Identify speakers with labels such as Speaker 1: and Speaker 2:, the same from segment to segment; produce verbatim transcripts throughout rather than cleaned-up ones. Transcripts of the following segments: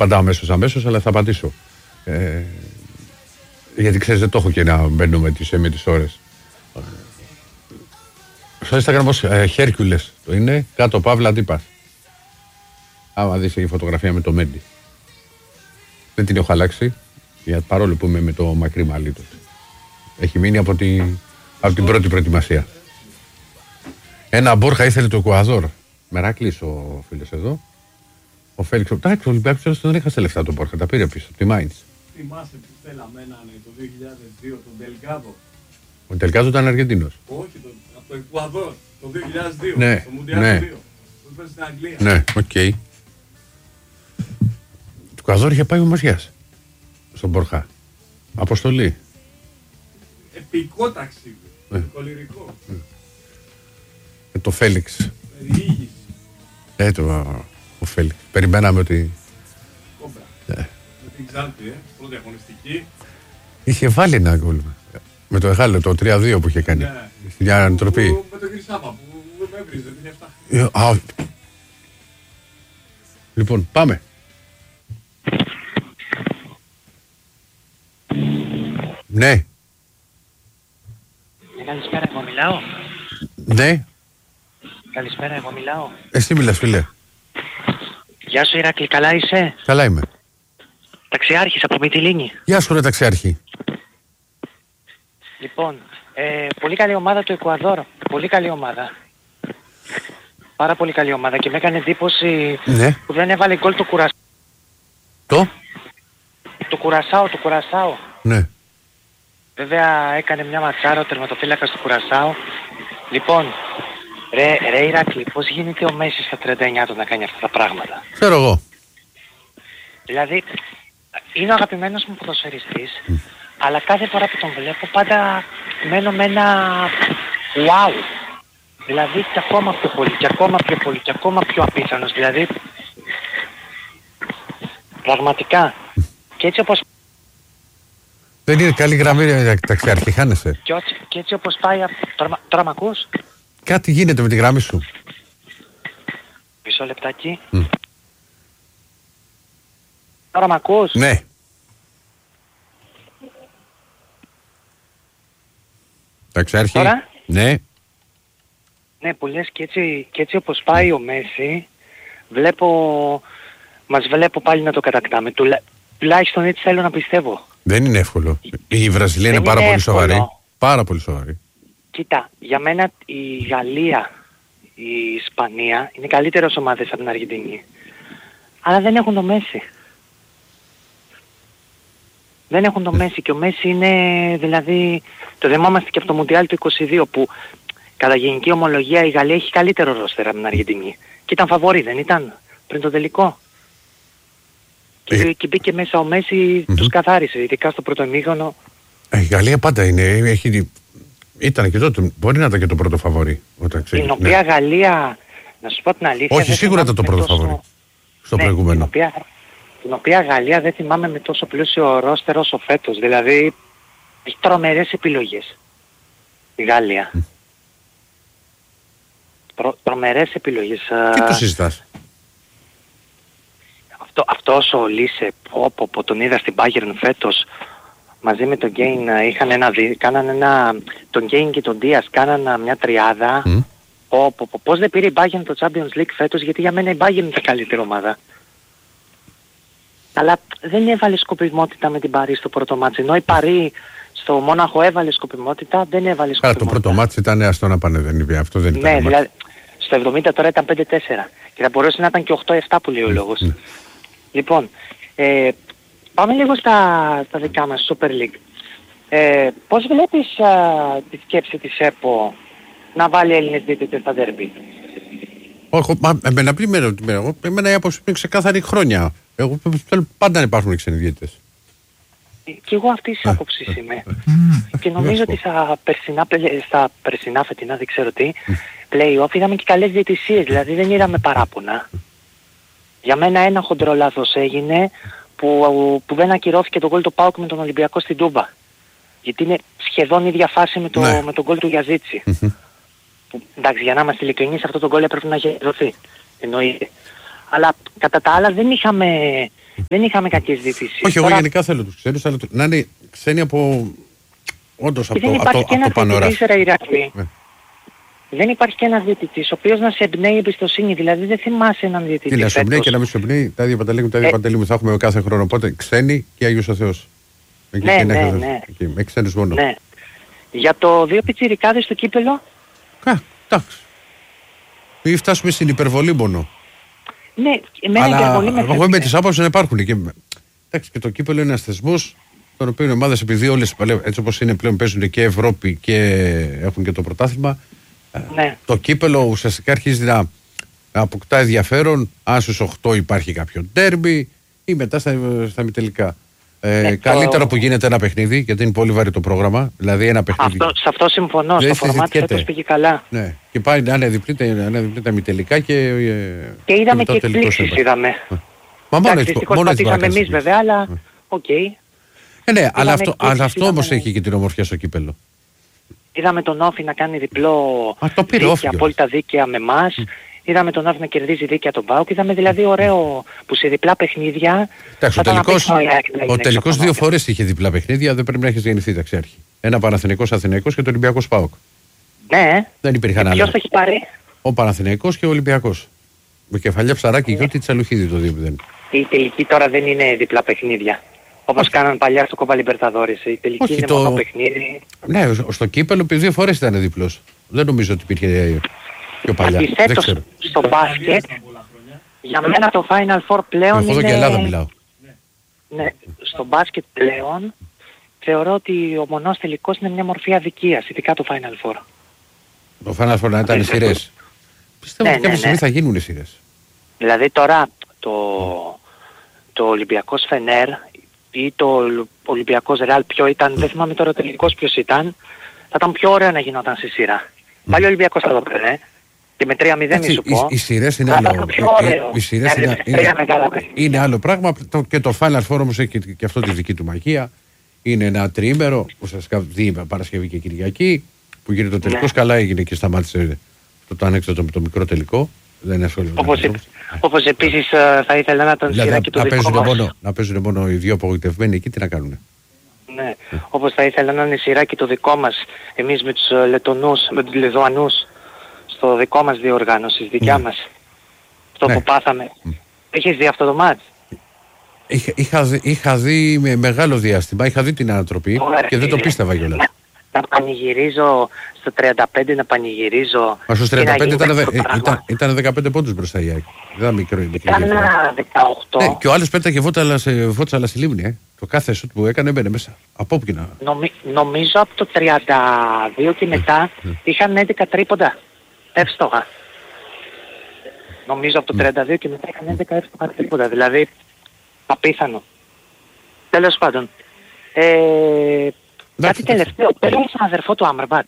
Speaker 1: απαντάω αμέσως αμέσως, αλλά θα απαντήσω. Ε, γιατί ξέρεις, δεν το έχω και να μπαίνουμε τις, με τις ώρες. Στο Instagram ως ε, Hercules το είναι, κάτω παύλα αντίπας. Άμα δεις η φωτογραφία με το Μέντι. Δεν την έχω αλλάξει, για, παρόλο που είμαι με το μακρύ μαλλί του. Έχει μείνει από, τη, από την πρώτη προετοιμασία. Ένα Μπόρχα ήθελε το Εκουαδόρ. Μεράκλης ο φίλος εδώ. Ο Φέλιξ, εντάξει, ο Ολυμπιακός δεν έχασε λεφτά τον Μπόρχα, τα πήρε πίσω, τη Μάιντς.
Speaker 2: Θυμάσαι που θέλαμε έναν το δύο χιλιάδες δύο, τον Τελγκάδο.
Speaker 1: Ο Τελγκάδο ήταν Αργεντίνος.
Speaker 2: Όχι, το, από το Εκουαδόρ, το δύο χιλιάδες δύο,
Speaker 1: ναι,
Speaker 2: το Μουντιάλ
Speaker 1: ναι.
Speaker 2: δύο. Το έπαιζε στην Αγγλία.
Speaker 1: Ναι, οκ. Okay. Το Εκουαδόρ είχε πάει ο Μασιάς στον Μπόρχα. Αποστολή.
Speaker 2: Επικό ταξίδι.
Speaker 1: Ναι.
Speaker 2: Επικολυρικό.
Speaker 1: Ναι. Ε, το Φέλιξ.
Speaker 2: Περιήγηση.
Speaker 1: Ε, το, ο Φέλιξ. Περιμέναμε ότι...
Speaker 2: Κόμπρα.
Speaker 1: Ε.
Speaker 2: Με την Ξάνθη, ε. Πρώτη αγωνιστική.
Speaker 1: Είχε βάλει ένα γκολ. Με το Εγάλο, το τρία δύο που είχε κάνει.
Speaker 2: Ναι.
Speaker 1: Στην ανατροπή.
Speaker 2: Με τον κύριο Σάβα που με έβριζε, δεν είχε αυτά.
Speaker 1: Α, λοιπόν, πάμε. Ναι.
Speaker 3: Καλησπέρα, εγώ μιλάω.
Speaker 1: Ναι.
Speaker 3: Καλησπέρα, εγώ μιλάω.
Speaker 1: Εσύ μιλάς, φίλε.
Speaker 3: Γεια σου, Ηράκλη, καλά είσαι?
Speaker 1: Καλά είμαι.
Speaker 3: Ταξιάρχης από Μυτιλήνη.
Speaker 1: Γεια σου, ρε ταξιάρχη.
Speaker 3: Λοιπόν, ε, πολύ καλή ομάδα του Εκουαδόρ. Πολύ καλή ομάδα. Πάρα πολύ καλή ομάδα και με έκανε εντύπωση
Speaker 1: ναι.
Speaker 3: που δεν έβαλε γκολ το Κουρασάο.
Speaker 1: Το?
Speaker 3: Το Κουρασάο, το Κουρασάο.
Speaker 1: Ναι.
Speaker 3: Βέβαια έκανε μια ματσάρα ο τερματοφύλακας του Κουρασάο. Λοιπόν, ρε, ρε Ηράκλη, πώς γίνεται ο Μέση στα τριάντα εννιά του να κάνει αυτά τα πράγματα?
Speaker 1: Ξέρω εγώ.
Speaker 3: Δηλαδή, είναι ο αγαπημένος μου ποδοσφαιριστής, mm. αλλά κάθε φορά που τον βλέπω πάντα μένω με ένα wow. Δηλαδή και ακόμα πιο πολύ, και ακόμα πιο πολύ, και ακόμα πιο απίθανος. Δηλαδή, πραγματικά. Και έτσι όπως...
Speaker 1: Δεν είναι καλή γραμμή, ταξιάρχη, χάνεσαι.
Speaker 3: Και, έτσι, και έτσι όπως πάει... Τώρα, τώρα μ' ακούς?
Speaker 1: Κάτι γίνεται με τη γραμμή σου.
Speaker 3: Μισό λεπτάκι.
Speaker 1: Mm.
Speaker 3: Τώρα μ' ακούς?
Speaker 1: Ναι. Ταξιάρχη.
Speaker 3: Τώρα?
Speaker 1: Ναι.
Speaker 3: Ναι, που λες και έτσι, και έτσι όπως πάει ο Μέση, βλέπω... Μας βλέπω πάλι να το κατακτάμε. Τουλά, τουλάχιστον έτσι θέλω να πιστεύω.
Speaker 1: Δεν είναι εύκολο. Η Βραζιλία είναι πάρα
Speaker 3: είναι
Speaker 1: πολύ
Speaker 3: εύκολο.
Speaker 1: σοβαρή. Πάρα πολύ σοβαρή.
Speaker 3: Κοίτα, για μένα η Γαλλία, η Ισπανία είναι καλύτερες ομάδες από την Αργεντινή. Αλλά δεν έχουν το Μέση. Δεν έχουν το Μέση και ο Μέση είναι, δηλαδή, το θυμόμαστε και από το Μουντιάλ του είκοσι δύο που κατά γενική ομολογία η Γαλλία έχει καλύτερο ρόστερ από την Αργεντινή. Και ήταν φαβορί, δεν ήταν, πριν το τελικό. Και,
Speaker 1: ε...
Speaker 3: και μπήκε μέσα ο Μέση, mm-hmm. τους καθάρισε, ειδικά στο πρώτο ημίχρονο.
Speaker 1: Ε, η Γαλλία πάντα είναι, έχει... Ήταν και τότε, μπορεί να ήταν και το πρώτο φαβορί.
Speaker 3: Την οποία ναι. Γαλλία, να σου πω την αλήθεια...
Speaker 1: Όχι, σίγουρα ήταν το πρώτο τόσο... φαβορί. Στο ναι, προηγούμενο.
Speaker 3: Την οποία, την οποία Γαλλία δεν θυμάμαι με τόσο πλούσιο ρόστερ όσο φέτος. Δηλαδή, έχει τρομερές επιλογές. Η Γαλλία. Mm. Τρο, τρομερές επιλογές.
Speaker 1: Τι το συζητάς?
Speaker 3: Αυτό, αυτός ο Λίσε, που, που τον είδα στην Bayern φέτος, μαζί με τον Γκέιν είχαν ένα, κάνανε ένα, τον Γκέιν και τον Δίας κάνανε μια τριάδα. Mm. Πω, πω, πω, πώς δεν πήρε η Bayern το Champions League φέτος, γιατί για μένα η Bayern είναι η καλύτερη ομάδα. Αλλά δεν έβαλε σκοπιμότητα με την Παρί στο πρώτο μάτς, ενώ η Παρί στο Μόναχο έβαλε σκοπιμότητα, δεν έβαλε σκοπιμότητα.
Speaker 1: Άρα το πρώτο μάτς ήταν αστό να πάνε, δεν είπε, αυτό δεν ήταν.
Speaker 3: Ναι, δηλαδή στο εβδομήντα τώρα ήταν πέντε τέσσερα και θα μπορούσε να ήταν και οκτώ επτά που λέει ο λόγος. Mm. Λοιπόν, ε, πάμε λίγο στα, στα δικά μας Super League. Ε, πώς βλέπεις α, τη σκέψη της ΕΠΟ να βάλει Έλληνες διαιτητές στα ντέρμπι?
Speaker 1: Όχι, εμένα πριν μέρα, εγώ, εμένα η άποψη είναι ξεκάθαρη χρόνια. Εγώ θέλω πάντα να υπάρχουν ξένοι διαιτητές.
Speaker 3: Και εγώ αυτής της άποψης είμαι. Και νομίζω ότι στα περσινά, στα περσινά φετινά, δεν ξέρω τι, play-off είδαμε και καλές διαιτησίες, δηλαδή δεν είδαμε παράπονα. Για μένα ένα χοντρό λάθος έγινε που, που δεν ακυρώθηκε το γκολ του ΠΑΟΚ με τον Ολυμπιακό στην Τούμπα. Γιατί είναι σχεδόν η ίδια φάση με, το, ναι. με τον γκολ του Γιαζίτσι. Mm-hmm. Που, εντάξει, για να είμαστε ειλικρινείς, αυτό το γκολ έπρεπε να έχει δοθεί. Εννοείται. Αλλά κατά τα άλλα δεν είχαμε δεν είχαμε κακές διαιτησίες.
Speaker 1: Όχι, εγώ
Speaker 3: Τώρα...
Speaker 1: γενικά θέλω τους ξένους, αλλά να είναι ξένοι από. Όντως από,
Speaker 3: δεν
Speaker 1: το, από, το, από το πανοράφι.
Speaker 3: Δεν υπάρχει και ένας διαιτητής ο οποίος να σε εμπνέει εμπιστοσύνη. Δηλαδή δεν θυμάσαι έναν διαιτητή.
Speaker 1: Τι να σου εμπνέει και να μην σου εμπνέει, τα ίδια Παντελή μου, τα ίδια ε... Παντελή μου θα έχουμε κάθε χρόνο. Οπότε ξένοι και Άγιος ο Θεός. Εκεί
Speaker 3: ναι,
Speaker 1: και
Speaker 3: ναι,
Speaker 1: ναι,
Speaker 3: ναι.
Speaker 1: Εκεί, με ξένους μόνο.
Speaker 3: Ναι. Για το δύο πιτσιρικάδες στο κύπελο.
Speaker 1: Α, εντάξει. Μην φτάσουμε στην υπερβολή μόνο.
Speaker 3: Ναι, εμένα η υπερβολή με
Speaker 1: εγώ είμαι της άποψης να υπάρχουν και. Εντάξει, και το κύπελο είναι ένας θεσμός, τον οποίο οι ομάδες, επειδή όλες έτσι όπως είναι πλέον παίζουν και Ευρώπη και έχουν και το πρωτάθλημα,
Speaker 3: ναι.
Speaker 1: Το κύπελο ουσιαστικά αρχίζει να αποκτά ενδιαφέρον αν στους οκτώ υπάρχει κάποιο ντέρμπι ή μετά στα, στα μητελικά. Ε, ναι, καλύτερα το... που γίνεται ένα παιχνίδι, γιατί είναι πολύ βαρύ το πρόγραμμα. Δηλαδή ένα παιχνίδι.
Speaker 3: Αυτό, σε αυτό συμφωνώ. Στο φορμάτι φέτος πήγε καλά.
Speaker 1: Ναι. Και πάει να είναι διπλή τα μητελικά και.
Speaker 3: Και είδαμε και εκπλήξεις. Είδαμε.
Speaker 1: Μα μόνο έτσι. Μόνο έτσι
Speaker 3: εμείς βέβαια, αλλά οκ. Okay.
Speaker 1: Ε, ναι, αλλά αυτό, αλλά αυτό όμως έχει και την ομορφιά στο κύπελο.
Speaker 3: Είδαμε τον Όφη να κάνει διπλό
Speaker 1: Α, το πήρε
Speaker 3: δίκαια, απόλυτα δίκαια με εμάς. Mm. Είδαμε τον Όφη να κερδίζει δίκαια τον ΠΑΟΚ. Είδαμε δηλαδή ωραίο που σε διπλά παιχνίδια.
Speaker 1: Εντάξει, ο τελικός, ο τελικός δύο φορές είχε διπλά παιχνίδια, δεν πρέπει να έχεις γεννηθεί ταξιάρχη. Ένα Παναθηναϊκός Αθηναϊκός και το Ολυμπιακός ΠΑΟΚ.
Speaker 3: Ναι.
Speaker 1: Δεν υπήρχαν άλλα.
Speaker 3: Ποιος το έχει πάρει?
Speaker 1: Ο Παναθηναϊκός και ο Ολυμπιακός. Με κεφαλιά Ψαράκη και ό,τι Τσαλουχίδη το δύο μηδέν.
Speaker 3: Η τελική τώρα δεν είναι διπλά παιχνίδια. Όπως κάναν παλιά στο Κόπα Λιμπερταδόρες. Η τελική
Speaker 1: όχι,
Speaker 3: είναι
Speaker 1: το...
Speaker 3: μόνο παιχνίδι.
Speaker 1: Ναι, στο κύπελο δύο φορές ήταν διπλός. Δεν νομίζω ότι υπήρχε πιο παλιά.
Speaker 3: Αντιθέτως στο μπάσκετ, για μένα το Final Four πλέον είναι...
Speaker 1: Εγώ και Ελλάδα μιλάω.
Speaker 3: Ναι, στο μπάσκετ πλέον θεωρώ ότι ο μονός τελικός είναι μια μορφή αδικίας, ειδικά το Final Four.
Speaker 1: Το Final Four να ήταν οι σειρές. Πιστεύω
Speaker 3: ναι,
Speaker 1: ότι κάποια
Speaker 3: ναι,
Speaker 1: στιγμή
Speaker 3: ναι.
Speaker 1: θα γίνουν οι σειρές.
Speaker 3: Δηλαδή τώρα το, το Ολυμπιακός Φενέρ ή το Ολυμπιακός Ρεάλ ποιο ήταν, δεν θυμάμαι τώρα ο τελικός ποιος ήταν, θα ήταν πιο ωραίο να γινόταν στη σειρά. Mm. Πάλι ο Ολυμπιακός θα το παίρνε και με τρία μηδέν μη σου πω.
Speaker 1: Οι, οι σειρές είναι άλλο, οι, οι σειρές είναι, είναι, είναι άλλο πράγμα το, και το Final Four όμως έχει και, και αυτό τη δική του μαγεία. Είναι ένα τριήμερο, ουσιαστικά δύο Παρασκευή και Κυριακή, που γίνεται το τελικός, ναι. Καλά έγινε και σταμάτησε το, το ανέκδοτο με το μικρό τελικό. Δεν είναι
Speaker 3: όπως, επ, όπως επίσης θα ήθελα να τον σειρά και το δικό μας.
Speaker 1: Μόνο, να παίζουν μόνο οι δύο απογοητευμένοι εκεί, τι να κάνουνε.
Speaker 3: Ναι, mm. όπως θα ήθελα να είναι σειρά και το δικό μας, εμείς με τους Λετονούς, με τους Λιδουανούς, στο δικό μας διοργάνωση, δικιά mm. μας, στο ναι. που πάθαμε. Mm. Έχεις δει αυτό το μάτς?
Speaker 1: Είχα, είχα, δει, είχα δει με μεγάλο διάστημα, είχα δει την ανατροπή Ωραία, και δεν το πίστευα κιόλας.
Speaker 3: Να, να πανηγυρίζω στο τριάντα πέντε, να πανηγυρίζω.
Speaker 1: Μα στο τριάντα πέντε ήταν, δε, ήταν, ήταν δεκαπέντε πόντους μπροστά η ΑΕΚ. Δεν ήταν μικρό.
Speaker 3: Ήταν δεκαοκτώ.
Speaker 1: Ναι, και ο άλλος πέταγε βότσα στη λίμνη. Ε. Το κάθε σουτ που έκανε έμπαινε μέσα. Από όπου και να...
Speaker 3: Νομι, νομίζω από το τριάντα δύο και μετά είχαν έντεκα τρίποντα. Εύστοχα. Νομίζω από το τριάντα δύο και μετά είχαν έντεκα εύστοχα τρίποντα. Δηλαδή απίθανο. Τέλος πάντων. Ε, κάτι τελευταίο. Παίρνει στον αδερφό του Άμρμπατ.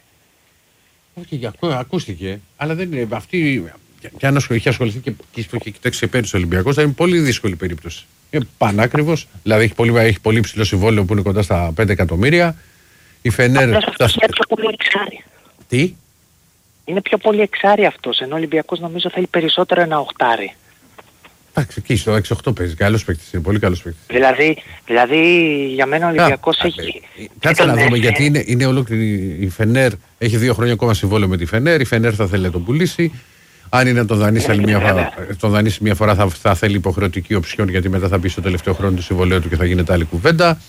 Speaker 1: Όχι, ακούστηκε. Αλλά δεν είναι αυτή... Και αν είχε ασχοληθεί και είχε κοιτάξει πέρυσι ο Ολυμπιακός, θα είναι πολύ δύσκολη περίπτωση. Είναι πανάκριβος, δηλαδή έχει πολύ, έχει πολύ ψηλό συμβόλαιο που είναι κοντά στα πέντε εκατομμύρια. Η Φενέρ.
Speaker 3: Αυτός θα... είναι πιο πολύ εξάρι.
Speaker 1: Τι?
Speaker 3: Είναι πιο πολύ εξάρι αυτός, ενώ ο Ολυμπιακός νομίζω θέλει περισσότερο ένα οχτάρι.
Speaker 1: Εντάξει, εκεί στο έξι οκτώ παίζει. Καλός παίκτης, είναι πολύ καλός παίκτης.
Speaker 3: Δηλαδή, δηλαδή για μένα ο Ολυμπιακός έχει...
Speaker 1: Κάτσε να δούμε, γιατί είναι, είναι ολόκληρη η Φενέρ, έχει δύο χρόνια ακόμα συμβόλαιο με τη Φενέρ, η Φενέρ θα θέλει να τον πουλήσει. Αν είναι να τον δανείσει άλλη μια φορά, τον δανείσει μια φορά θα, θα θέλει υποχρεωτική οψιόν, γιατί μετά θα μπει στο τελευταίο χρόνο του συμβολέου του και θα γίνεται άλλη κουβέντα.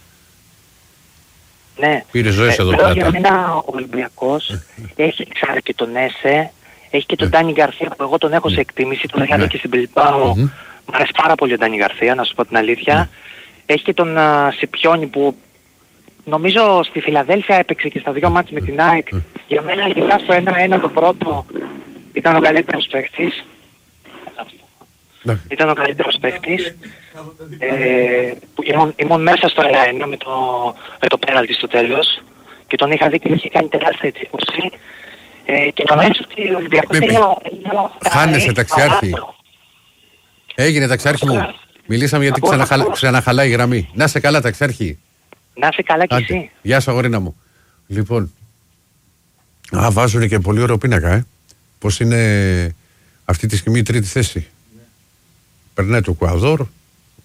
Speaker 3: Ναι.
Speaker 1: Πήρε ζωές ε, εδώ
Speaker 3: πέρα. Για μένα ο Ολυμπιακός έχει εξάρει και τον Έσε, έχει και τον Ντάνι Γκαρθία που εγώ τον έχω σε εκτίμηση, τον είχα δει και στην Πιλμπάο. Μ' αρέσει πάρα πολύ ο Ντάνι Γκαρθία, να σου πω την αλήθεια. Έχει και τον Σιπιόνι που νομίζω στη Φιλαδέλφια έπαιξε και στα δύο μάτς με την ΑΕΚ. Για μένα ειδικά στο ένα ένα το πρώτο ήταν ο καλύτερος παίκτης. Ναι. Ήταν ο καλύτερος παίκτης. Ε, ήμουν, ήμουν μέσα στο ένα ένα με το, με το πέναλτι στο τέλος και τον είχα δει και είχε κάνει τεράστια εντύπωση. Ε, και νομίζω ότι ο Ολυμπιακός είναι...
Speaker 1: Χάνεσαι ταξιάρχη. Έγινε ταξιάρχη μου. Μιλήσαμε γιατί ξαναχαλά, ξαναχαλάει η γραμμή. Να σε καλά ταξιάρχη.
Speaker 3: Να σε καλά κι εσύ.
Speaker 1: Γεια σου αγορίνα μου. Λοιπόν, α, βάζουν και πολύ ωραίο πίνακα, ε. Πώς είναι αυτή τη στιγμή η τρίτη θέση. Ναι. Περνάει το Εκουαδόρ,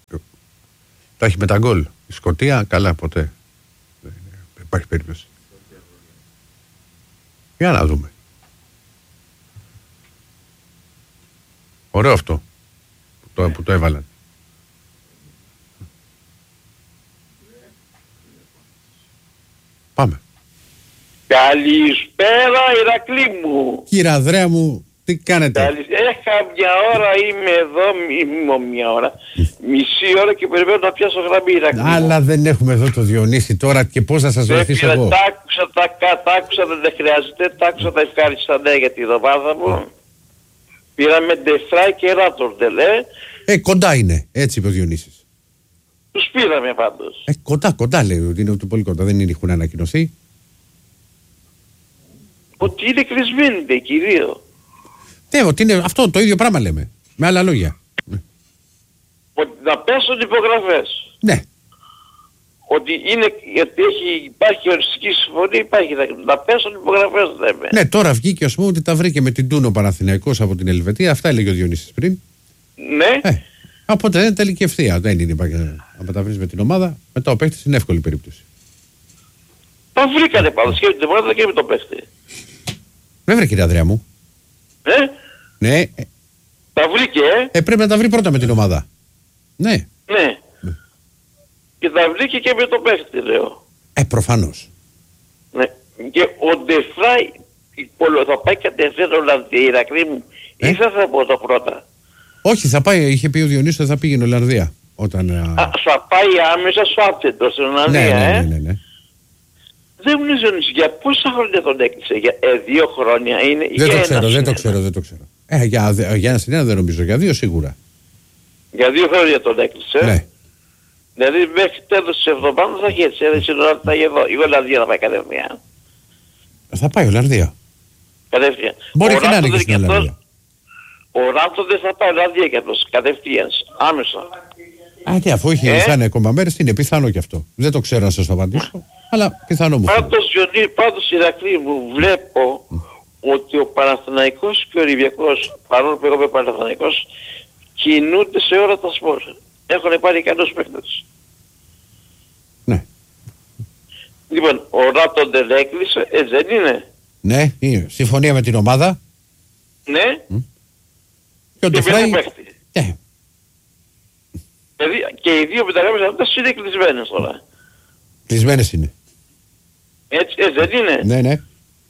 Speaker 1: Τα έχει με τα γκολ. Η Σκωτία, καλά, ποτέ. Δεν υπάρχει περίπτωση. Για να δούμε. Ωραίο αυτό που το, που το έβαλαν. Πάμε.
Speaker 4: Καλησπέρα Ηρακλή μου.
Speaker 1: Κύριε Ανδρέα μου, τι κάνετε?
Speaker 4: Έχα μια ώρα, είμαι εδώ, είμαι μια ώρα, μισή ώρα και περιμένω να πιάσω γραμμή Ηρακλή.
Speaker 1: Αλλά δεν έχουμε εδώ το Διονύση τώρα και πώς θα σας βοηθήσω εγώ.
Speaker 4: Τα άκουσα, τα, τα άκουσα, δεν χρειάζεται, τα άκουσα, τα ευχάριστα ναι για τη εβδομάδα μου. Πήραμε Ντεφράι και Ράτορντελ, ε.
Speaker 1: Ε, κοντά είναι, έτσι είπε ο Διονύσης.
Speaker 4: Τους πήραμε πάντως.
Speaker 1: Ε, κοντά, κοντά λέει ότι είναι πολύ κοντά, δεν είναι, έχουν ανακοινωθεί.
Speaker 4: Ότι είναι κλεισμένοι και οι δύο.
Speaker 1: Ναι, ότι είναι αυτό το ίδιο πράγμα λέμε. Με άλλα λόγια.
Speaker 4: Ότι να πέσουν υπογραφές.
Speaker 1: Ναι.
Speaker 4: Ότι είναι, γιατί έχει, υπάρχει οριστική συμφωνία, υπάρχει να πέσουν υπογραφές λέμε.
Speaker 1: Ναι, τώρα βγήκε ας πούμε ότι τα βρήκε με την Τούνο Παναθηναϊκός από την Ελβετία. Αυτά έλεγε ο Διονύσης πριν.
Speaker 4: Ναι.
Speaker 1: Ε, οπότε δεν τελική ευθεία. Δεν είναι να τα βρεις με την ομάδα. Μετά ο παίκτης είναι εύκολη περίπτωση.
Speaker 4: Τα βρήκανε πάντως και με την ομάδα και με τον παίκτη.
Speaker 1: Βέβαια κύριε Ανδρέα μου.
Speaker 4: Ε?
Speaker 1: Ναι.
Speaker 4: Τα βρήκε, ε.
Speaker 1: Ε, πρέπει να τα βρει πρώτα με την ομάδα. Ναι.
Speaker 4: Ναι. Mm. Και τα βρήκε και με τον παίκτη, λέω.
Speaker 1: Ε, προφανώς.
Speaker 4: Ναι. Και ο Ντεφράι θα πάει κατευθείαν Ολλανδία, Ηρακλή μου.
Speaker 1: Ε?
Speaker 4: Ή θα θα πω το πρώτα.
Speaker 1: Όχι, θα πάει, είχε πει ο Διονύσης ότι θα πήγαινε Ολλανδία. Όταν, α...
Speaker 4: Α, θα πάει άμεσα στο άπτετο στην Ολλανδία,
Speaker 1: ναι, ναι,
Speaker 4: ε.
Speaker 1: ναι, ναι, ναι.
Speaker 4: Δεν μου λες για πόσα χρόνια τον έκλεισε, για ε, δύο χρόνια είναι.
Speaker 1: Δεν
Speaker 4: για
Speaker 1: το ξέρω,
Speaker 4: ένα
Speaker 1: δεν το
Speaker 4: συνένα.
Speaker 1: ξέρω, δεν το ξέρω. Ε, για, για ένα συνένα δεν νομίζω, για δύο σίγουρα.
Speaker 4: Για δύο χρόνια τον έκλεισε.
Speaker 1: Ναι.
Speaker 4: Δηλαδή μέχρι τέλος της εβδομάδας θα έχει έτσι, έτσι θα έχει εδώ. Η Ολλανδία θα πάει κατευθείαν.
Speaker 1: Θα πάει Ολλανδία.
Speaker 4: Κατευθείαν.
Speaker 1: Μπορεί
Speaker 4: Ο
Speaker 1: και να είναι
Speaker 4: Ράπτο
Speaker 1: και στην
Speaker 4: δεν-
Speaker 1: Ολλανδία.
Speaker 4: Ο Ράπτο δεν θα πάει Ολλανδία και αυτός, κατευθείαν, άμεσα.
Speaker 1: Α, και αφού έχει
Speaker 4: Ε?
Speaker 1: θα είναι ακόμα μέρες, είναι πιθανό και αυτό. Δεν το ξέρω να σας το απαντήσω, αλλά πιθανό μου φαίνεται.
Speaker 4: Πάντως, Γιονί, πάντως Ηρακλή μου βλέπω ότι ο Παναθηναϊκός και ο Ολυμπιακός, παρόλο που εγώ είμαι Παναθηναϊκός, κινούνται σε όλα τα σπορ. Έχουν πάρει καλούς παίκτες.
Speaker 1: Ναι,
Speaker 4: Λοιπόν, ο Ράπτον δεν έκλεισε, έτσι δεν είναι.
Speaker 1: ναι, είναι. Συμφωνία με την ομάδα.
Speaker 4: Ναι,
Speaker 1: Και ο
Speaker 4: και με
Speaker 1: Ντεφράι.
Speaker 4: τον παίκτη.
Speaker 1: Ναι,
Speaker 4: Δηλαδή και οι δύο πενταγράμμες αυτές είναι κλεισμένες τώρα.
Speaker 1: κλεισμένες είναι.
Speaker 4: Έτσι, έτσι δεν είναι.
Speaker 1: Ναι, ναι.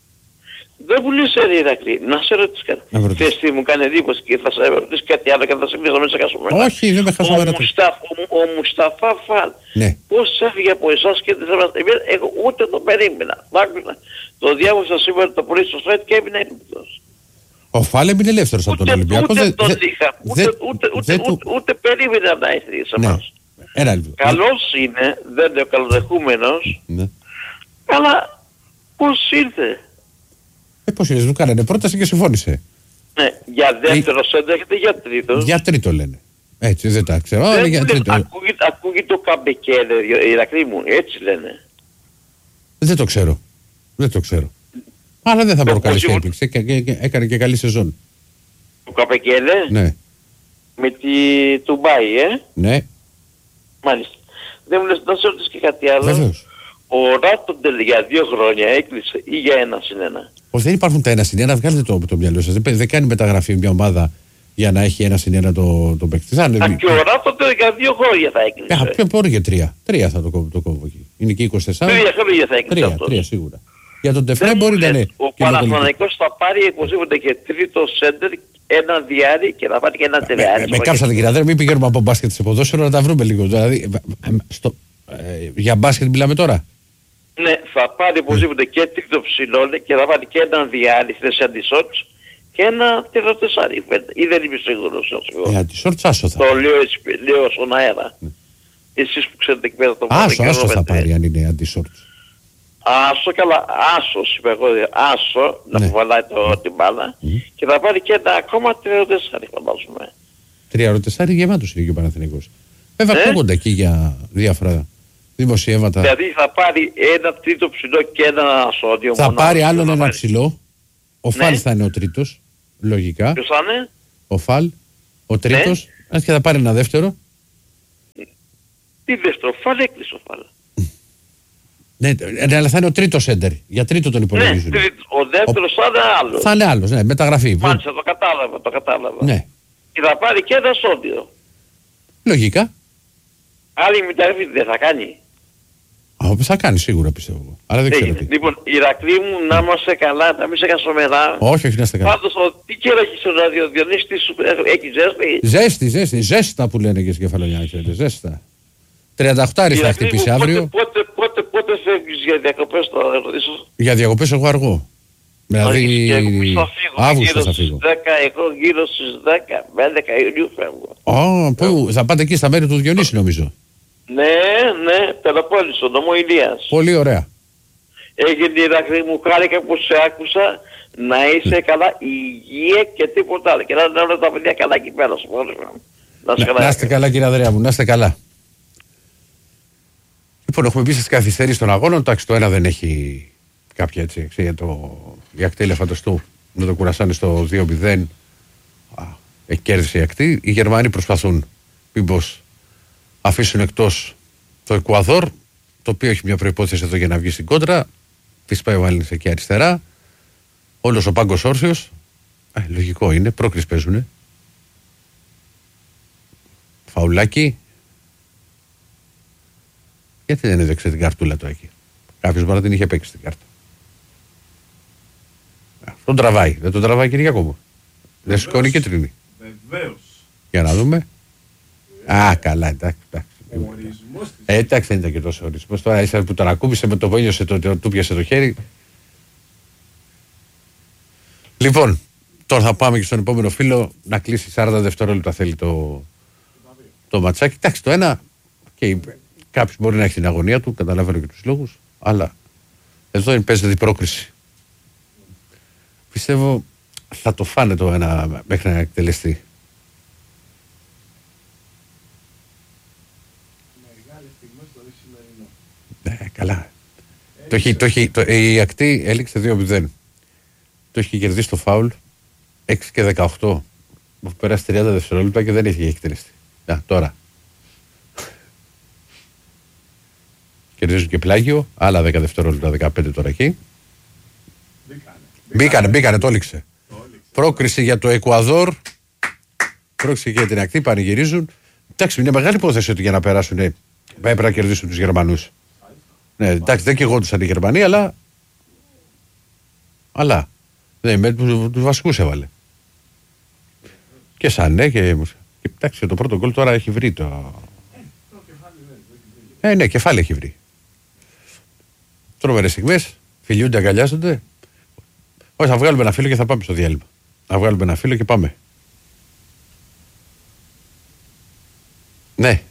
Speaker 4: Δεν μου λες ρε Ηρακλή, να σε ρωτήσω
Speaker 1: Να
Speaker 4: κάτι.
Speaker 1: με ρωτήσεις.
Speaker 4: Θες τι μου κάνει εντύπωση και θα σε ρωτήσω κάτι άλλο και θα σε κλείσω μέσα κασούμενα.
Speaker 1: Όχι, δεν με χασομέρα.
Speaker 4: Ο, Μουσταφ, ο, ο Μουσταφά Φαλ,
Speaker 1: Ναι.
Speaker 4: πώς έφυγε από εσάς και δεν θα εμείς, εγώ ούτε το περίμενα. Μ' άκουσα. Το διάβασα σήμερα το πρωί στο site και έμεινε έμπληκτος.
Speaker 1: Ο Φάλεμ είναι ελεύθερος από τον
Speaker 4: Ούτε,
Speaker 1: Ολυμπιακό.
Speaker 4: ούτε
Speaker 1: δεν-
Speaker 4: τον
Speaker 1: δεν-
Speaker 4: είχα, ούτε,
Speaker 1: δεν-
Speaker 4: ούτε, ούτε,
Speaker 1: δεν
Speaker 4: ούτε,
Speaker 1: του-
Speaker 4: ούτε, ούτε περίμενα να έρθει σε
Speaker 1: Ναι.
Speaker 4: εμάς.
Speaker 1: Ένα λεπτό.
Speaker 4: Καλός είναι, δεν είναι ο καλοδεχούμενος,
Speaker 1: Ναι.
Speaker 4: αλλά πώς ήρθε.
Speaker 1: Ε, πώς είναι, του κάνανε πρόταση και συμφώνησε.
Speaker 4: Ναι, για δεύτερο σέντερ έχετε για τρίτο.
Speaker 1: Για τρίτο λένε. Έτσι δεν τα ξέρω, αλλά
Speaker 4: Δεν
Speaker 1: για
Speaker 4: μου λες,
Speaker 1: τρίτο.
Speaker 4: ακούγεται, ακούγεται το Καμπεκέλε, Ηρακλή μου, έτσι λένε.
Speaker 1: Δεν το ξέρω. Δεν το ξέρω. Αλλά δεν θα
Speaker 4: Το
Speaker 1: προκαλέσει
Speaker 4: Κοζίμου-
Speaker 1: έκπληξη. Και- και- και- Έκανε και καλή σεζόν.
Speaker 4: Το Καμπεκέλε
Speaker 1: Ναι,
Speaker 4: με τη Τουμπάι, ε.
Speaker 1: ναι,
Speaker 4: Μάλιστα. Δεν μου λες να σε ρωτήσω και κάτι άλλο.
Speaker 1: βεβαίως.
Speaker 4: Ο Ράτοντελ για δύο χρόνια έκλεισε ή για ένα συν ένα.
Speaker 1: Όχι, δεν υπάρχουν τα ένα συν ένα, βγάλετε το, το μυαλό σας. Δεν, δεν κάνει μεταγραφή μια ομάδα για να έχει ένα συν ένα το, το παίκτη. Θα είναι.
Speaker 4: Α, και ο Ράτοντελ για δύο χρόνια θα έκλεισε.
Speaker 1: Α, πιο πολύ για τρία. Τρία θα το κόβω, το κόβω εκεί. Είναι και είκοσι τέσσερα.
Speaker 4: Τρία χρόνια θα έκλεισε
Speaker 1: Τρία,
Speaker 4: αυτός.
Speaker 1: τρία σίγουρα. Για τον Τεφρέ
Speaker 4: Δεν
Speaker 1: μπορεί
Speaker 4: μου
Speaker 1: να είναι.
Speaker 4: λες, ο
Speaker 1: και με τον Ολυμπιακό.
Speaker 4: Παναθηναϊκός θα πάρει οπωσδήποτε και τρίτο σέντερ, ένα διάρρη και θα πάρει και ένα
Speaker 1: Με,
Speaker 4: τριάρι.
Speaker 1: με κάψατε κύριε Ανδρέα, μην πηγαίνουμε από μπάσκετ σε ποδόσφαιρο να τα βρούμε λίγο. Δηλαδή, ε, στο, ε, για μπάσκετ μιλάμε τώρα.
Speaker 4: Ναι, θα πάρει οπωσδήποτε και τρίτο ψηλό και θα πάρει και ένα διάρρη στη θέση αντισότς και ένα τερατεσάρι. Ή δεν είμαι σίγουρος.
Speaker 1: Ε, αντισόρτς άσο θα.
Speaker 4: Το λέω έτσι, λέω στον αέρα. Εσείς που ξέρετε εκεί πέρα το
Speaker 1: Άσο, άσο θα
Speaker 4: χειρόμετρο.
Speaker 1: πάρει αν είναι αντισόρτς.
Speaker 4: Άσο, καλά, άσος είπε εγώ, άσο, να
Speaker 1: Ναι.
Speaker 4: μου βαλάει το, την μπάλα και θα πάρει και ένα ακόμα τριαντεσάρι φαντάζομαι.
Speaker 1: Τρία ρωτεσάρι γεμάτος είναι και ο Παναθηναϊκός. Βέβαια
Speaker 4: Ε?
Speaker 1: ακούγονται εκεί για διάφορα δημοσιεύματα.
Speaker 4: Δηλαδή θα πάρει ένα τρίτο ψηλό και ένα σώδιο.
Speaker 1: Θα
Speaker 4: μόνο
Speaker 1: πάρει
Speaker 4: άσο,
Speaker 1: άλλον
Speaker 4: θα
Speaker 1: ένα
Speaker 4: πάρει.
Speaker 1: ψηλό. Ο
Speaker 4: Ναι.
Speaker 1: Φαλ θα είναι ο τρίτος. Λογικά.
Speaker 4: Ποιος θα είναι?
Speaker 1: Ο Φαλ. Ο τρίτος.
Speaker 4: Ναι.
Speaker 1: Αν και θα πάρει ένα δεύτερο.
Speaker 4: Τι δεύτερο, φάλ έκλεισε ο φάλ.
Speaker 1: Ναι, ναι, αλλά θα είναι ο τρίτος σέντερ. Για τρίτο τον υπολογίζουν.
Speaker 4: Ναι, ο δεύτερος θα είναι άλλος.
Speaker 1: Θα είναι άλλος, ναι, μεταγραφή.
Speaker 4: Μάλιστα, το κατάλαβα, το κατάλαβα.
Speaker 1: Ναι.
Speaker 4: Και θα πάρει και ένα σόντιο.
Speaker 1: Λογικά.
Speaker 4: Άλλη μεταγραφή δεν θα κάνει.
Speaker 1: Α, θα κάνει σίγουρα πιστεύω εγώ. Αλλά δεν ξέρω τι.
Speaker 4: Λοιπόν, Ηρακλή μου, να είμαστε καλά, να μην σε κασομερά.
Speaker 1: Όχι, όχι, να είστε καλά.
Speaker 4: Πάντως, τι καιρό έχει στο ραδιοδιονύση, τι σου έχει ζέστη.
Speaker 1: Ζέστη, ζέστη, ζέστα που λένε και στην Κεφαλονιά, ξέρετε, ζέστα. τριάντα οκτώ θα χτυπήσει αύριο.
Speaker 4: Πότε, πότε, πότε, πότε φεύγεις για διακοπές τώρα, θα ρωτήσω.
Speaker 1: Για διακοπές εγώ αργό. Δηλαδή, Αύγουστο θα φύγω.
Speaker 4: δέκα, εγώ γύρω στις δέκα με έντεκα Ιουνίου φεύγω.
Speaker 1: Ω, πού, θα πάτε εκεί στα μέρη του Διονύση νομίζω.
Speaker 4: Ναι, ναι, Πελοπόννησο, νομό Ηλίας.
Speaker 1: Πολύ ωραία.
Speaker 4: Έγινε Ηρακλή μου, χάρηκα που σε άκουσα, να είσαι καλά, υγεία και τίποτα άλλο. Και να είναι όλα τα παιδιά καλά εκεί πέρα σου. Να είστε καλά.
Speaker 1: Να είστε καλά κύριε Ανδρέα μου, να είστε καλά. Λοιπόν, έχουμε μπει στις καθυστερήσεις των αγώνων. Εντάξει, το ένα δεν έχει κάποια έτσι, για το η ακτή Ελεφαντοστού με το Κουρασάνι στο δύο μηδέν. Έχει κέρδισε η ακτή. Οι Γερμανοί προσπαθούν μήπως αφήσουν εκτός το Εκουαδόρ, το οποίο έχει μια προϋπόθεση εδώ για να βγει στην κόντρα. Της πάει ο Βαλίνης εκεί αριστερά. Όλος ο πάγκος όρθιος. Ε, λογικό είναι, πρόκριση παίζουνε. Φαουλάκι. Γιατί δεν έδειξε την καρτούλα του εκεί. Κάποιος μπορεί να την είχε παίξει την κάρτα. Τον τραβάει. Δεν τον τραβάει Κυριακό μου. Δεν σηκώνει κίτρινη.
Speaker 2: Βεβαίως.
Speaker 1: Για να δούμε. Α, καλά, εντάξει. εντάξει. Ε, εντάξει, δεν ήταν και τόσο ορισμός. Τώρα ίσα που τον ακούμπησε με το βόλιο, το, το, του πιάσε το χέρι. Λοιπόν, τώρα θα πάμε και στον επόμενο φίλο να κλείσει σαράντα δευτερόλεπτα θέλει το, το ματσάκι. Εντάξει, το ένα. Και κάποιος μπορεί να έχει την αγωνία του, καταλαβαίνω και τους λόγους, αλλά εδώ παίζεται την πρόκριση. Πιστεύω θα το φάνε το ένα μέχρι να εκτελεστεί. Ναι, καλά. Το έχει, το έχει, το, η ακτή έληξε δύο μηδέν. Το έχει κερδίσει το φάουλ έξι και δεκαοκτώ. Μου περάσει τριάντα δευτερόλεπτα και δεν έχει εκτελεστεί. Να, τώρα. Κερδίζουν και πλάγιο, άλλα δέκα δευτερόλεπτα, δεκαπέντε τώρα εκεί. Μπήκανε, μπήκανε, μπήκανε το έληξε. Πρόκριση για το Εκουαδόρ. Πρόκριση για την ακτή, πανηγυρίζουν. Εντάξει, είναι μεγάλη υπόθεση ότι για να περάσουν ε, πρέπει να κερδίσουν τους Γερμανούς. Ναι, εντάξει, δεν κυγόντουσαν οι Γερμανοί, αλλά. Αλλά. Ναι, με τους βασικούς έβαλε. Και σαν ναι, και. και εντάξει, το πρώτο γκολ τώρα έχει βρει το. Ε, ναι, κεφάλι έχει βρει. Τρομερές στιγμές, φιλιούνται, αγκαλιάζονται. Όχι, θα βγάλουμε ένα φίλο και θα πάμε στο διάλειμμα. Θα βγάλουμε ένα φίλο και πάμε. Ναι.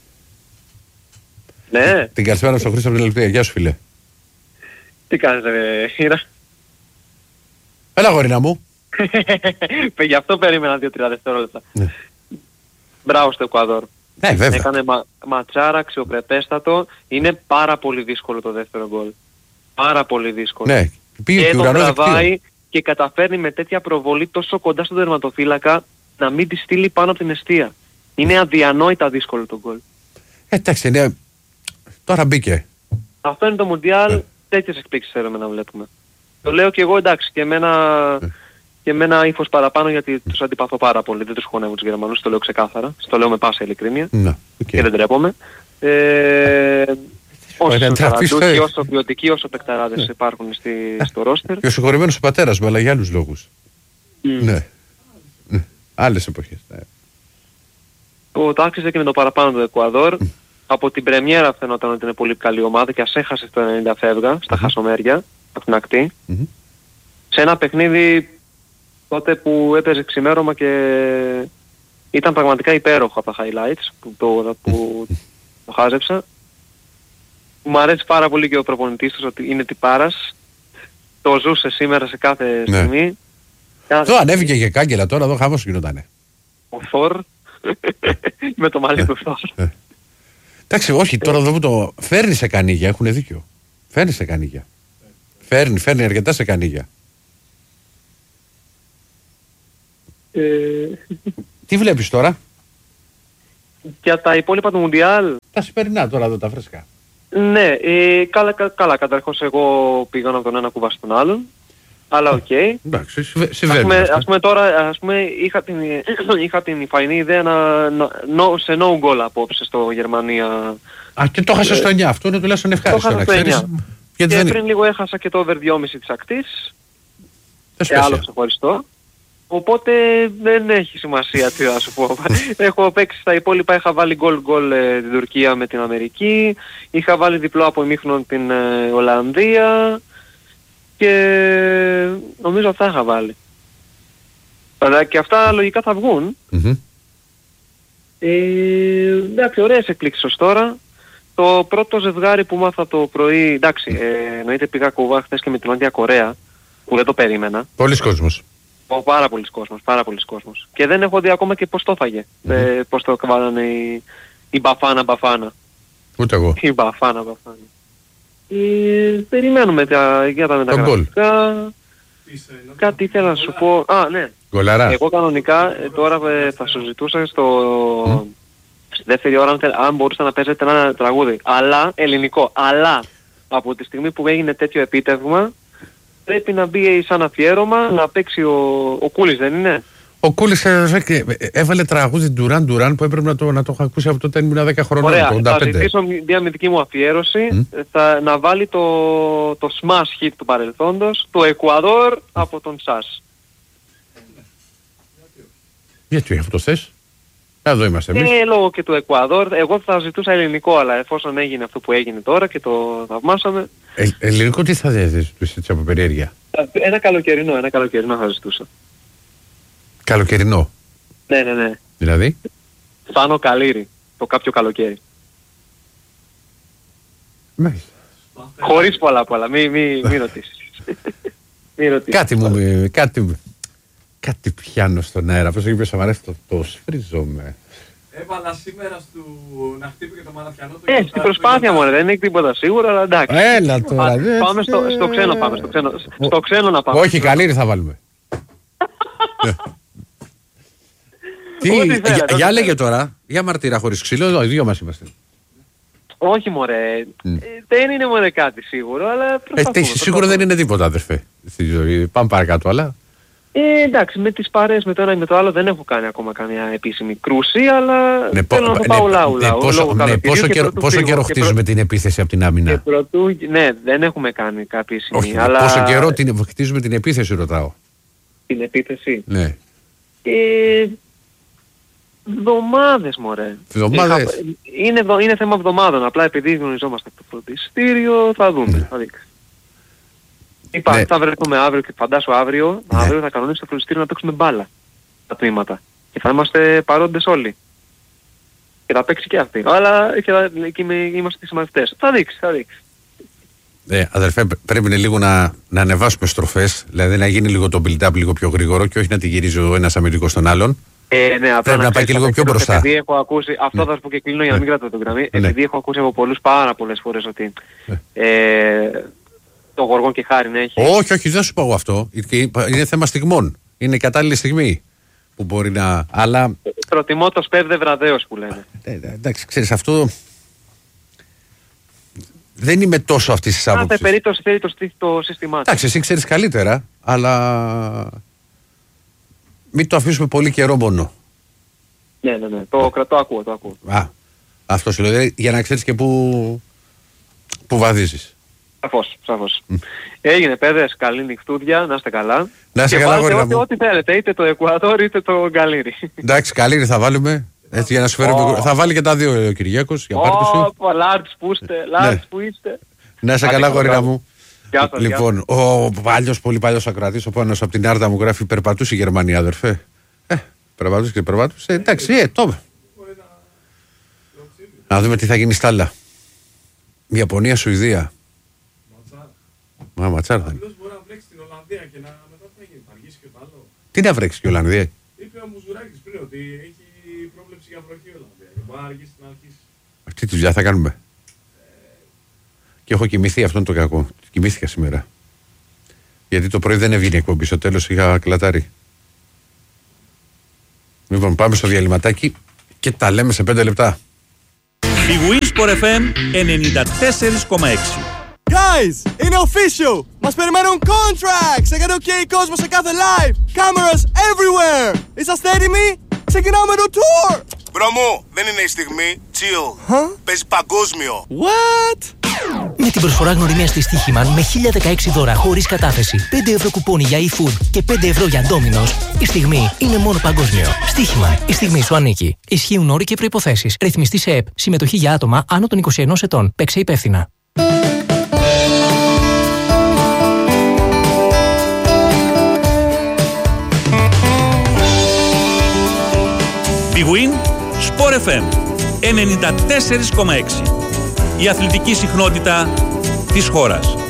Speaker 4: Ναι.
Speaker 1: Την καλησπέρα στον Χρήστο από την Ελευθερία. Γεια σου, φίλε.
Speaker 4: Τι κάνεις, ρε Ήρα?
Speaker 1: Έλα, γορίνα μου.
Speaker 4: Γι' αυτό περίμενα δύο τρία δευτερόλεπτα.
Speaker 1: Ναι.
Speaker 4: Μπράβο στο Εκουαδόρ.
Speaker 1: Ναι, βέβαια.
Speaker 4: Έκανε μα, ματσάρα, αξιοπρεπέστατο. Είναι πάρα πολύ δύσκολο το δεύτερο γκολ. Πάρα πολύ δύσκολο.
Speaker 1: Ναι. Πήγε
Speaker 4: και
Speaker 1: και
Speaker 4: το
Speaker 1: τραβάει
Speaker 4: δικτύο. Και καταφέρνει με τέτοια προβολή τόσο κοντά στον τερματοφύλακα να μην τη στείλει πάνω από την εστία. Είναι αδιανόητα δύσκολο το γκολ.
Speaker 1: Εντάξει, ναι. Τώρα μπήκε.
Speaker 4: Αυτό είναι το Μουντιάλ, ε. τέτοιες εκπλήξεις θέλουμε να βλέπουμε. Το λέω και εγώ, εντάξει, και εμένα, ε. και εμένα ύφος παραπάνω γιατί τους αντιπαθώ πάρα πολύ. Δεν τους χωνεύω τους Γερμανούς, το λέω ξεκάθαρα. Το λέω με πάσα ειλικρίνεια.
Speaker 1: Να, okay.
Speaker 4: Και δεν τρέπομαι. Ε, όσο ταραντούχοι, όσο ποιοτικοί, όσο παικταράδες yeah. υπάρχουν στη, στο ρόστερ.
Speaker 1: Και ο συγχωρημένος ο πατέρας μου, αλλά για άλλους λόγους. Mm. Ναι. ναι. Άλλες εποχές. Ναι.
Speaker 4: Το άξιζε και με το παραπάνω του Εκουαδόρ. Mm. Από την πρεμιέρα φαινόταν ότι είναι πολύ καλή ομάδα και ας έχασε στο ενενήντα φεύγα, στα mm-hmm. χασομέρια, από την ακτή. Mm-hmm. Σε ένα παιχνίδι τότε που έπαιζε ξημέρωμα και ήταν πραγματικά υπέροχο από τα highlights που το, που mm-hmm. το χάζεψα. Μου αρέσει πάρα πολύ και ο προπονητής τους ότι είναι τυπάρας. Το ζούσε σήμερα σε κάθε
Speaker 1: ναι.
Speaker 4: στιγμή.
Speaker 1: Εδώ ανέβηκε και κάγκελα τώρα, εδώ χαμός γινότανε.
Speaker 4: Ο Θόρ με το μαλλί του Θόρ.
Speaker 1: Εντάξει, όχι, τώρα εδώ που το φέρνει σε κανίγια, έχουν δίκιο. Φέρνει σε κανίγια. Φέρνει, φέρνει αρκετά σε κανίγια.
Speaker 4: Ε...
Speaker 1: Τι βλέπεις τώρα?
Speaker 4: Για τα υπόλοιπα του Μουντιάλ.
Speaker 1: Τα σημερινά τώρα εδώ τα φρέσκα.
Speaker 5: Ναι, ε, καλά, κα, καλά. Καταρχώς εγώ πήγα από τον ένα κουβά στον άλλον. Αλλά οκ. Okay.
Speaker 1: Εντάξει, συμβαίνει.
Speaker 5: Ας πούμε τώρα, ας πούμε, είχα την, είχα την φαϊνή ιδέα να, να, no, σε no goal απόψε στο Γερμανία.
Speaker 1: Α, και το έχασα στο εννιά. Αυτό είναι τουλάχιστον ευχάριστο.
Speaker 5: Το έχασα στο εννιά. Και
Speaker 1: δεν...
Speaker 5: πριν λίγο έχασα και το over δυόμισι της ακτής. Και άλλο ξεχωριστό. Οπότε δεν έχει σημασία τι να σου πω. Έχω παίξει στα υπόλοιπα, είχα βάλει goal goal ε, την Τουρκία με την Αμερική. Είχα βάλει διπλό από ημίχρονο την ε, Ολλανδία. Και νομίζω αυτά είχα βάλει. Αλλά και αυτά λογικά θα βγουν.
Speaker 1: Mm-hmm.
Speaker 5: Ε, εντάξει, ωραίες εκπλήξεις ως τώρα. Το πρώτο ζευγάρι που μάθα το πρωί, εντάξει, ε, εννοείται πήγα κουβά χθες και με την Νότια Κορέα, που δεν το περίμενα.
Speaker 1: Πολλοί κόσμος.
Speaker 5: Ο, πάρα πολλοί κόσμος, πάρα πολλοί κόσμος. Και δεν έχω δει ακόμα και πώς το έφαγε. Mm-hmm. Ε, πώς το βάλανε η, η Μπαφάνα Μπαφάνα.
Speaker 1: Ούτε εγώ.
Speaker 5: Η Μπαφάνα Μπαφάνα. Ε, περιμένουμε τα, για τα μεταγραφικά. Κάτι ήθελα να σου πω. Α, ναι.
Speaker 1: Γκολαρά.
Speaker 5: Εγώ κανονικά ε, τώρα ε, θα σου ζητούσα στο... Mm. στη δεύτερη ώρα αν, αν μπορούσα να παίζετε ένα τραγούδι. Αλλά, ελληνικό. Αλλά, από τη στιγμή που έγινε τέτοιο επίτευγμα, πρέπει να μπει σαν αφιέρωμα να παίξει ο, ο Κούλης, δεν είναι?
Speaker 1: Ο Κούλης έβαλε τραγούδι Ντουράν Ντουράν που έπρεπε να το, να το έχω ακούσει από τότε ήμουν δέκα χρονών.
Speaker 5: Ωραία,
Speaker 1: το ογδόντα πέντε.
Speaker 5: Θα ζητήσω μια με δική μου αφιέρωση mm. θα, να βάλει το, το smash hit του παρελθόντος, το Εκουαδόρ από τον Σάς.
Speaker 1: Γιατί αυτό θες? Εδώ είμαστε εμείς.
Speaker 5: Και λόγω και του Εκουαδόρ, εγώ θα ζητούσα ελληνικό, αλλά εφόσον έγινε αυτό που έγινε τώρα και το θαυμάσαμε.
Speaker 1: Ε, ελληνικό τι θα δεις έτσι από περιέργεια?
Speaker 5: Ένα καλοκαιρινό, ένα καλοκαιρινό θα ζητούσα.
Speaker 1: Καλοκαιρινό.
Speaker 5: Ναι, ναι, ναι.
Speaker 1: Δηλαδή?
Speaker 5: Θάνο Καλύρη, το κάποιο καλοκαίρι.
Speaker 1: Μάλιστα.
Speaker 5: Χωρίς πολλά πολλά, μη, μη, μη ρωτήσεις. μη ρωτήσεις.
Speaker 1: Κάτι μου, κάτι, κάτι πιάνω στον αέρα, πώς είπες, μου αρέσει το, το σφρίζομαι.
Speaker 2: Έβαλα σήμερα στο να χτύπηκε το Μαραθιανό.
Speaker 5: Ε, στην προσπάθεια μου, δεν έχει τίποτα σίγουρα, αλλά εντάξει.
Speaker 1: Έλα τώρα.
Speaker 5: Α, πάμε στο, στο ξένο, πάμε στο ξένο, στο ξένο να πάμε.
Speaker 1: Όχι, Καλύρη θα βάλουμε. Τι, για, για λέγε τώρα, για μαρτύρα χωρίς ξύλο, εδώ οι δύο μας είμαστε.
Speaker 5: Όχι μωρέ, mm. ε, δεν είναι μωρέ κάτι σίγουρο, αλλά προσπαθούμε.
Speaker 1: Ε, σίγουρο δεν είναι τίποτα αδερφέ, στη ζωή. Πάμε παρακάτω, αλλά...
Speaker 5: Ε, εντάξει, με τις παρέες με το ένα ή με το άλλο δεν έχω κάνει ακόμα καμία επίσημη κρούση, αλλά
Speaker 1: ναι,
Speaker 5: θέλω να το πάω λαού λαού.
Speaker 1: Πόσο, ναι, πόσο, καιρο, πόσο καιρό χτίζουμε προ... την επίθεση από την άμυνα?
Speaker 5: Πρωτού, ναι, δεν έχουμε κάνει κάποια επίσημη.
Speaker 1: Όχι,
Speaker 5: αλλά...
Speaker 1: πόσο καιρό την, χτίζουμε την επίθεση ρωτάω.
Speaker 5: Την επίθεση?
Speaker 1: Ναι.
Speaker 5: Ε, Εβδομάδες μωρέ.
Speaker 1: Εβδομάδες.
Speaker 5: Ε, είναι, είναι θέμα εβδομάδων, απλά επειδή γνωριζόμαστε από το φροντιστήριο θα δούμε, ναι. θα δείξει. Είπα, ναι. θα βρεθούμε αύριο και φαντάσου αύριο, ναι. αύριο θα κανονίσει το φροντιστήριο να παίξουμε μπάλα τα τμήματα. Και θα είμαστε παρόντες όλοι. Και θα παίξει και αυτή. Αλλά και θα, και είμαστε και συμμαθητές. Θα δείξει, θα δείξει.
Speaker 1: Ε, αδερφέ, πρέπει λίγο να, να ανεβάσουμε στροφές, δηλαδή να γίνει λίγο το build-up λίγο πιο γρήγορο και όχι να τη γυρίζει ο ένας αμυντικός στον άλλον.
Speaker 5: Ε, ναι,
Speaker 1: πρέπει να, να πάει και λίγο πιο μπροστά.
Speaker 5: Επειδή έχω ακούσει, αυτό θα σου πω και κλείνω για να μην κρατώ τον γραμμή,
Speaker 1: ναι.
Speaker 5: επειδή έχω ακούσει από πολλούς πάρα πολλές φορές ότι ε, το Γοργόν και Χάριν έχει.
Speaker 1: Όχι, όχι, δεν σου πω εγώ αυτό. Είναι θέμα στιγμών. Είναι κατάλληλη στιγμή που μπορεί να... Αλλά...
Speaker 5: Προτιμώ το σπέβδε βραδέως που λένε.
Speaker 1: Ε, εντάξει, ξέρεις, αυτό... Δεν είμαι τόσο αυτής της άποψης.
Speaker 5: Κάθε περίπτωση θέλει το, το σύστημά του.
Speaker 1: Εντάξει, εσύ ξέρεις καλύτερα, αλλά... Μην το αφήσουμε πολύ καιρό μόνο.
Speaker 5: Ναι, ναι, ναι. Το κρατώ, ακούω, το ακούω.
Speaker 1: Α, αυτό σου λέω, δηλαδή, για να ξέρεις και πού, πού βαδίζεις.
Speaker 5: Σαφώς, σαφώς. Mm. Έγινε παιδες, καλή νυχτούδια, να είστε καλά.
Speaker 1: Να είστε καλά, γόρι
Speaker 5: μου. Ό,τι θέλετε, είτε το Εκουαδόρ είτε το Καλύρι.
Speaker 1: Εντάξει, Καλύρι θα βάλουμε. Έτσι, για να σου φέρουμε... oh. Θα βάλει και τα δύο ο Κυριάκος για πάρτι σου.
Speaker 5: Ω, λάρτς που είστε, λάρτς που είστε.
Speaker 1: Να είστε καλά, γόρι μου.
Speaker 5: Γεια σας,
Speaker 1: λοιπόν, γεια. Ο παλιός, πολύ παλιός ακροατής, ο Πάνος από την Άρτα μου γράφει περπατούσε η Γερμανία, αδερφέ. Ε, περπατούσε και περπατούσε. Εντάξει, ε, τώρα. Να δούμε τι θα γίνει στα άλλα. Η Ιαπωνία, Σουηδία. Μα ματσάρα θα είναι.
Speaker 2: Μπορεί να βρέξει την Ολλανδία και να μετά θα γίνει. Θα αργήσει και το άλλο.
Speaker 1: Τι να βρέξει η Ολλανδία?
Speaker 2: Είπε ο Μουζουράκης πριν ότι έχει πρόβλεψη για βροχή η Ολλανδία. Και μπορεί να αργήσει να αρχίσει.
Speaker 1: Αυτή τη δουλειά θα κάνουμε. Ε... Και έχω κοιμηθεί, αυτό είναι το κακό. Κοιμήθηκα σήμερα. Γιατί το πρωί δεν έβγαινε εκπομπή. Στο τέλος είχα κλατάρει. Λοιπόν, πάμε στο διαλυματάκι και τα λέμε σε πέντε λεπτά.
Speaker 6: Η Winsport εφ εμ ενενήντα τέσσερα κόμμα έξι.
Speaker 7: Guys, είναι official! Μας περιμένουν contracts! Έκανε ok κόσμο σε κάθε live! Cameras everywhere! Είσαστε έτοιμοι? Ξεκινάμε το tour!
Speaker 8: Μπρο μου, δεν είναι η στιγμή. Chill. Huh? Παίζει παγκόσμιο.
Speaker 7: What?
Speaker 9: Με την προσφορά γνωριμίας της Στοίχημαν με χίλια δεκαέξι δώρα χωρίς κατάθεση, πέντε ευρώ κουπόνι για e-food και πέντε ευρώ για Domino's, η στιγμή είναι μόνο παγκόσμιο. Στοίχημαν, η στιγμή σου ανήκει. Ισχύουν όροι και προϋποθέσεις. Ρυθμιστή σε ΕΠ. Συμμετοχή για άτομα άνω των είκοσι ενός ετών. Παίξε υπεύθυνα.
Speaker 6: Big Win Sport εφ εμ ενενήντα τέσσερα κόμμα έξι. Η αθλητική συχνότητα της χώρας.